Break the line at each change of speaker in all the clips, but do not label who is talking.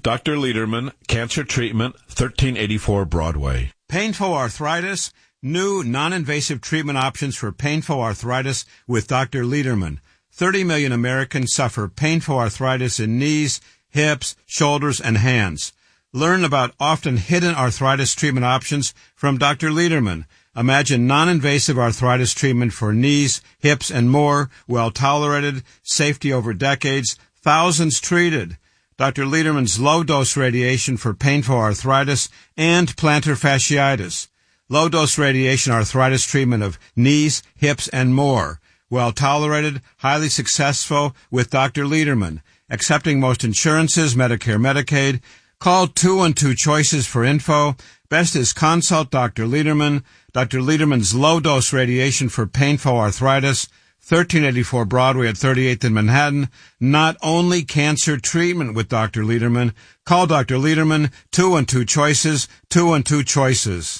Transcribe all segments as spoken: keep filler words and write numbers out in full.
Doctor Lederman, Cancer Treatment, thirteen eighty-four Broadway.
Painful arthritis, new non-invasive treatment options for painful arthritis with Doctor Lederman. thirty million Americans suffer painful arthritis in knees, hips, shoulders, and hands. Learn about often hidden arthritis treatment options from Doctor Lederman. Imagine non-invasive arthritis treatment for knees, hips, and more, well-tolerated, safety over decades, thousands treated. Doctor Lederman's low-dose radiation for painful arthritis and plantar fasciitis. Low-dose radiation arthritis treatment of knees, hips, and more. Well-tolerated, highly successful with Doctor Lederman. Accepting most insurances, Medicare, Medicaid. Call two one two Choices for info. Best is consult Doctor Lederman. Doctor Lederman's low-dose radiation for painful arthritis, thirteen eighty-four Broadway at thirty-eighth in Manhattan. Not only cancer treatment with Doctor Lederman. Call Doctor Lederman, two one two Choices, two one two Choices.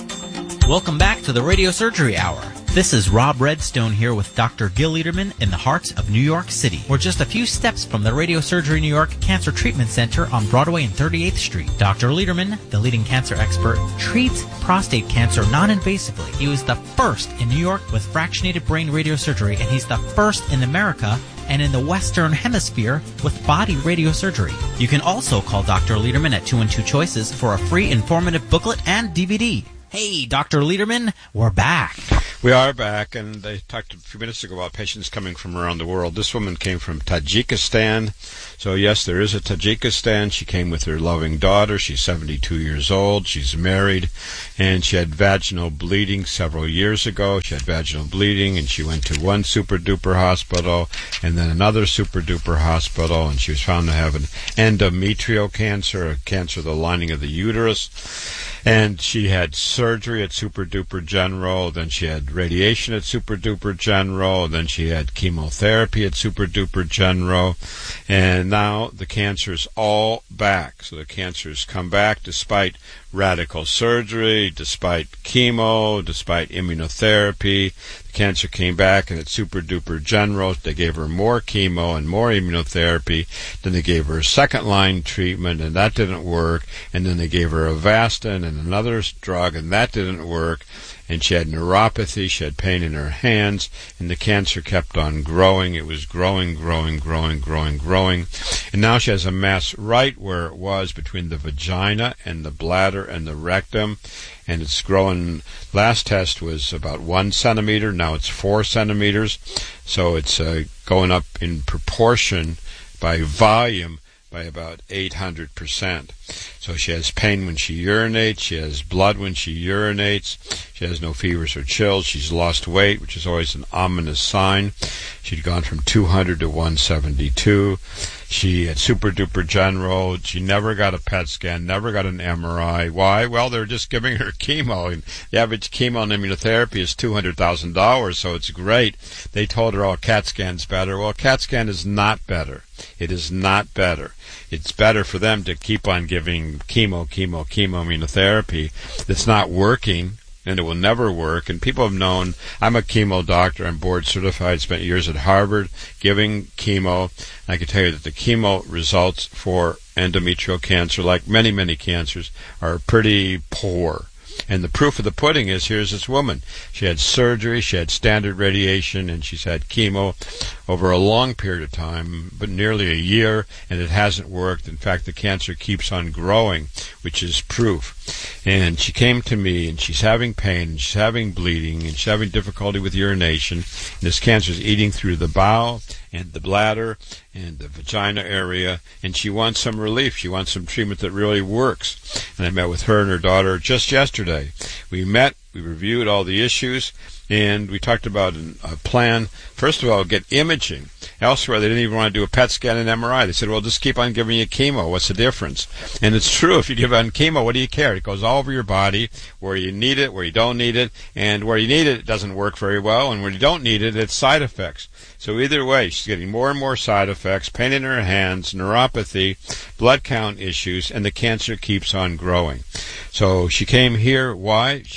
Welcome back to the Radio Surgery Hour. This is Rob Redstone here with Doctor Gil Lederman in the heart of New York City. We're just a few steps from the Radio Surgery New York Cancer Treatment Center on Broadway and thirty-eighth Street. Doctor Lederman, the leading cancer expert, treats prostate cancer non-invasively. He was the first in New York with fractionated brain radiosurgery, and he's the first in America and in the Western Hemisphere with body radiosurgery. You can also call Doctor Lederman at two one two Choices for a free informative booklet and D V D. Hey, Doctor Lederman, we're back.
We are back, and they talked a few minutes ago about patients coming from around the world. This woman came from Tajikistan. So, yes, there is a Tajikistan. She came with her loving daughter. She's seventy-two years old. She's married, and she had vaginal bleeding several years ago. She had vaginal bleeding, and she went to one super-duper hospital and then another super-duper hospital, and she was found to have an endometrial cancer, a cancer of the lining of the uterus. And she had surgery at Super Duper General, then she had radiation at Super Duper General, then she had chemotherapy at Super Duper General, and now the cancer's all back. So the cancer's come back despite radical surgery, despite chemo, despite immunotherapy. The cancer came back, and at Super Duper General, they gave her more chemo and more immunotherapy. Then they gave her a second-line treatment, and that didn't work. And then they gave her Avastin and another drug, and that didn't work. And she had neuropathy, she had pain in her hands, and the cancer kept on growing. It was growing, growing, growing, growing, growing. And now she has a mass right where it was between the vagina and the bladder and the rectum, and it's growing. Last test was about one centimeter, now it's four centimeters. So it's uh, going up in proportion by volume by about eight hundred percent. So she has pain when she urinates, she has blood when she urinates, she has no fevers or chills, she's lost weight, which is always an ominous sign. She'd gone from two hundred to one seventy-two. She had Super Duper General. She never got a P E T scan, never got an M R I. Why? Well, they're just giving her chemo, and the average chemo and immunotherapy is two hundred thousand dollars, so it's great. They told her, oh, CAT scan's better. Well, CAT scan is not better. It is not better. It's better for them to keep on giving chemo, chemo, chemo immunotherapy that's not working, and it will never work. And people have known, I'm a chemo doctor, I'm board certified, spent years at Harvard giving chemo. I can tell you that the chemo results for endometrial cancer, like many, many cancers, are pretty poor. And the proof of the pudding is, here's this woman. She had surgery, she had standard radiation, and she's had chemo over a long period of time, but nearly a year, and it hasn't worked. In fact, the cancer keeps on growing, which is proof. And she came to me, and she's having pain, and she's having bleeding, and she's having difficulty with urination. And this cancer is eating through the bowel and the bladder and the vagina area, and she wants some relief. She wants some treatment that really works. And I met with her and her daughter just yesterday. We met, we reviewed all the issues, and we talked about a plan. First of all, get imaging. Elsewhere, they didn't even want to do a P E T scan and M R I. They said, well, just keep on giving you chemo. What's the difference? And it's true. If you give on chemo, what do you care? It goes all over your body, where you need it, where you don't need it. And where you need it, it doesn't work very well. And where you don't need it, it's side effects. So either way, she's getting more and more side effects, pain in her hands, neuropathy, blood count issues, and the cancer keeps on growing. So she came here. Why? She came here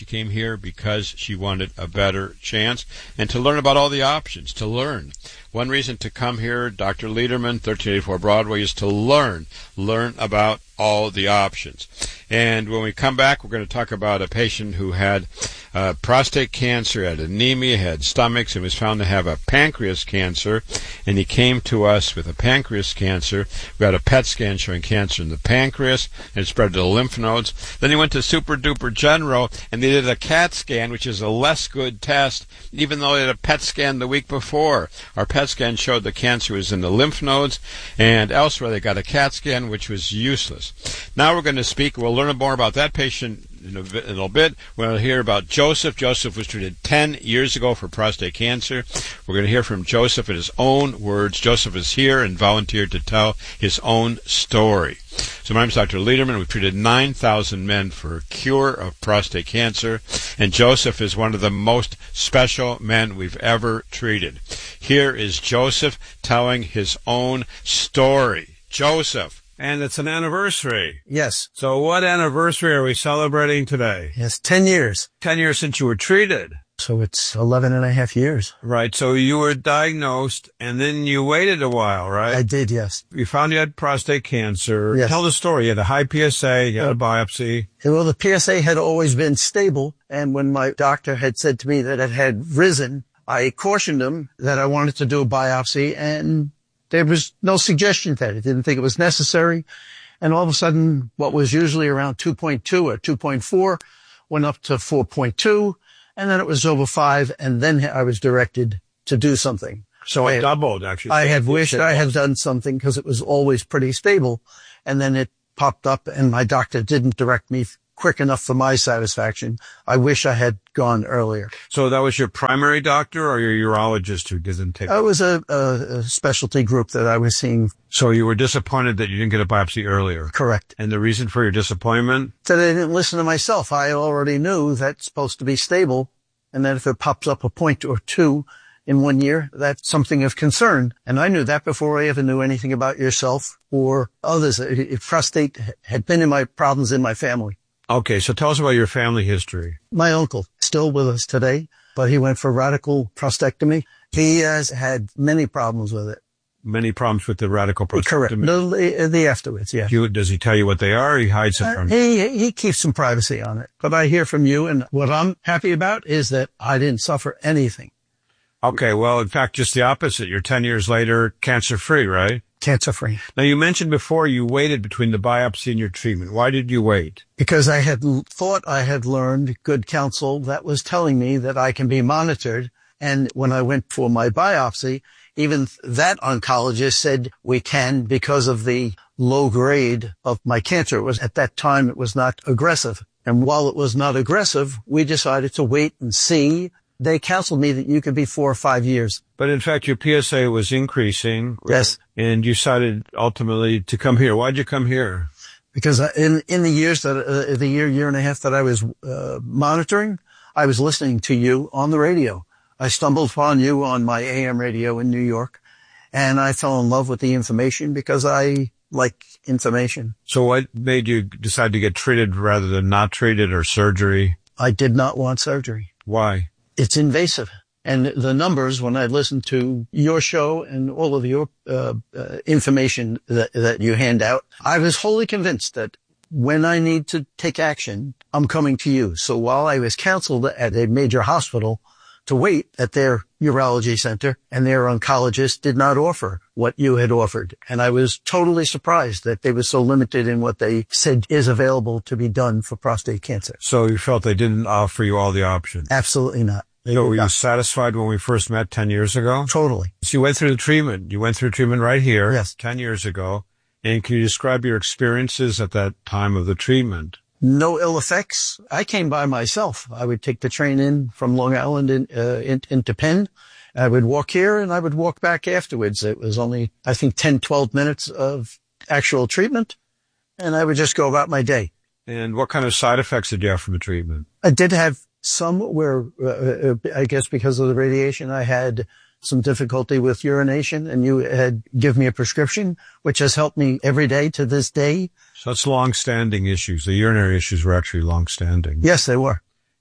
here because she wanted a better chance and to learn about all the options, to learn. One reason to come here, Doctor Lederman, thirteen eighty-four Broadway, is to learn, learn about all the options. And when we come back, we're going to talk about a patient who had uh, prostate cancer, had anemia, had stomachs, and was found to have a pancreas cancer. And he came to us with a pancreas cancer. We got a P E T scan showing cancer in the pancreas, and it spread to the lymph nodes. Then he went to Super Duper General, and they did a CAT scan, which is a less good test, even though they had a P E T scan the week before. Our P E T scan showed the cancer was in the lymph nodes, and elsewhere they got a CAT scan, which was useless. Now we're going to speak, we'll learn more about that patient in a, in a little bit. We're going to hear about Joseph. Joseph was treated ten years ago for prostate cancer. We're going to hear from Joseph in his own words. Joseph is here and volunteered to tell his own story. So my name is Doctor Lederman. We've treated nine thousand men for a cure of prostate cancer, and Joseph is one of the most special men we've ever treated. Here is Joseph telling his own story. Joseph.
And it's an anniversary.
Yes.
So what anniversary are we celebrating today?
Yes, ten years.
Ten years since you were treated.
So it's eleven and a half years.
Right. So you were diagnosed, and then you waited a while, right?
I did, yes.
You found you had prostate cancer.
Yes.
Tell the story. You had a high P S A, you had a biopsy.
Well, the P S A had always been stable, and when my doctor had said to me that it had risen, I cautioned him that I wanted to do a biopsy, and there was no suggestion that it didn't think it was necessary. And all of a sudden, what was usually around two point two or two point four went up to four point two, and then it was over five, and then I was directed to do something.
So
I
it doubled, actually.
I had wished I had done something because it was always pretty stable, and then it popped up, and my doctor didn't direct me quick enough for my satisfaction. I wish I had gone earlier.
So that was your primary doctor or your urologist who didn't take it?
It was a, a, a specialty group that I was seeing.
So you were disappointed that you didn't get a biopsy earlier?
Correct.
And the reason for your disappointment?
That I didn't listen to myself. I already knew that's supposed to be stable, and that if it pops up a point or two in one year, that's something of concern. And I knew that before I ever knew anything about yourself or others. Prostate had been in my problems in my family.
Okay, so tell us about your family history. My
uncle, still with us today, but he went for radical prostatectomy. He has had many problems with it.
Many problems with the radical prostatectomy?
Correct. The, the afterwards, yeah.
You, does he tell you what they are, or he hides it from
uh,
you?
He, he keeps some privacy on it. But I hear from you, and what I'm happy about is that I didn't suffer anything.
Okay, well, in fact, just the opposite. You're ten years later, cancer-free, right?
Cancer-free.
Now, you mentioned before you waited between the biopsy and your treatment. Why did you wait?
Because I had thought I had learned good counsel that was telling me that I can be monitored. And when I went for my biopsy, even that oncologist said we can because of the low grade of my cancer. It was, at that time, it was not aggressive. And while it was not aggressive, we decided to wait and see. They counseled me that you could be four or five years.
But in fact, your P S A was increasing.
Yes.
And you decided ultimately to come here. Why'd you come here?
Because in, in the years that, uh, the year, year and a half that I was, uh, monitoring, I was listening to you on the radio. I stumbled upon you on my A M radio in New York, and I fell in love with the information because I like information.
So what made you decide to get treated rather than not treated or surgery?
I did not want surgery.
Why?
It's invasive. And the numbers, when I listened to your show and all of your uh, uh, information that, that you hand out, I was wholly convinced that when I need to take action, I'm coming to you. So while I was counseled at a major hospital to wait at their urology center, and their oncologist did not offer what you had offered. And I was totally surprised that they were so limited in what they said is available to be done for prostate cancer.
So you felt they didn't offer you all the options?
Absolutely not. They
so were
not.
you satisfied when we first met ten years ago?
Totally.
So you went through the treatment. You went through treatment right here.
Yes.
ten years ago. And can you describe your experiences at that time of the treatment?
No ill effects. I came by myself. I would take the train in from Long Island in, uh, in, into Penn. I would walk here and I would walk back afterwards. It was only, I think, ten, twelve minutes of actual treatment. And I would just go about my day.
And what kind of side effects did you have from the treatment?
I did have some where, uh, I guess because of the radiation, I had some difficulty with urination, and you had given me a prescription, which has helped me every day to this day.
So that's long-standing issues. The urinary issues were actually long-standing.
Yes, they were.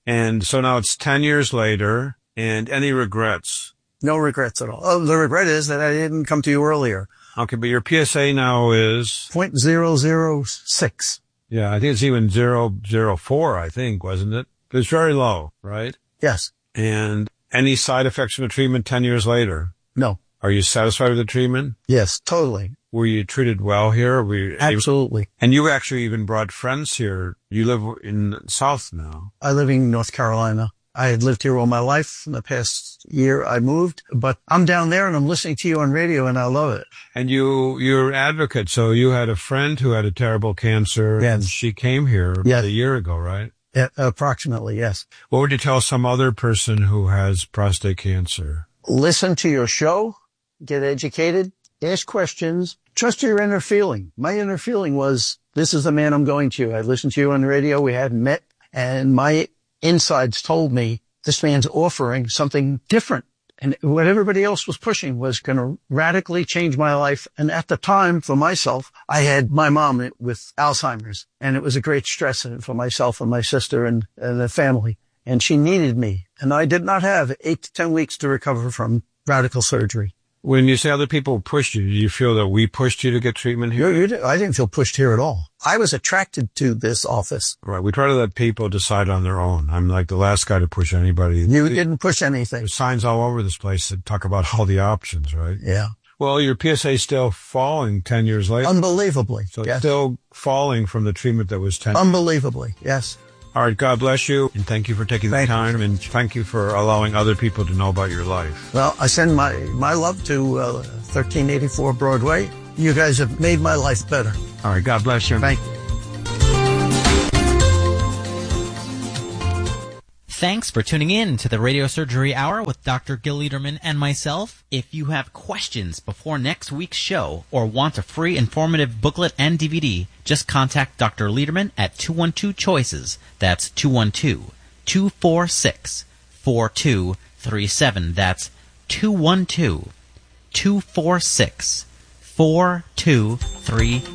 And so now it's ten years later, and any regrets?
No regrets at all. Oh, the regret is that I didn't come to you earlier.
Okay, but your P S A now is?
point zero zero six.
Yeah, I think it's even zero zero four, I think, wasn't it? It's very low, right?
Yes.
And any side effects from the treatment ten years later?
No.
Are you satisfied with the treatment?
Yes, totally.
Were you treated well here? Were you
Absolutely.
Able, and you actually even brought friends here. You live in the South now.
I live in North Carolina. I had lived here all my life. In the past year, I moved, but I'm down there and I'm listening to you on radio and I love it.
And you, you're an advocate. So you had a friend who had a terrible cancer.
Yes.
And she came here
yes.
a year ago, right?
Yeah, approximately, yes.
What would you tell some other person who has prostate cancer?
Listen to your show, get educated, ask questions, trust your inner feeling. My inner feeling was, this is the man I'm going to. I listened to you on the radio. We hadn't met, and my insides told me this man's offering something different. And what everybody else was pushing was going to radically change my life. And at the time, for myself, I had my mom with Alzheimer's, and it was a great stress for myself and my sister and, and the family. And she needed me. And I did not have eight to ten weeks to recover from radical surgery.
When you say other people pushed you, do you feel that we pushed you to get treatment here?
You, you, I didn't feel pushed here at all. I was attracted to this office.
Right. We try to let people decide on their own. I'm like the last guy to push anybody.
You didn't push anything.
There's signs all over this place that talk about all the options, right?
Yeah.
Well, your P S A is still falling ten years later.
Unbelievably.
So
yes.
It's still falling from the treatment that was ten.
Unbelievably. Yes.
All right. God bless you. And thank you for taking the
thank
time.
You.
And thank you for allowing other people to know about your life.
Well, I send my, my love to uh, thirteen eighty-four Broadway. You guys have made my life better.
All right. God bless you.
Thank you.
Thanks for tuning in to the Radio Surgery Hour with Doctor Gil Lederman and myself. If you have questions before next week's show or want a free informative booklet and D V D, just contact Doctor Lederman at two one two choices. That's two one two, two four six, four two three seven. That's two one two, two four six, four two three seven.